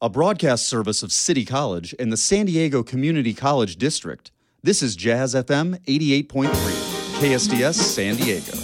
a broadcast service of City College in the San Diego Community College District. This is Jazz FM 88.3, KSDS San Diego.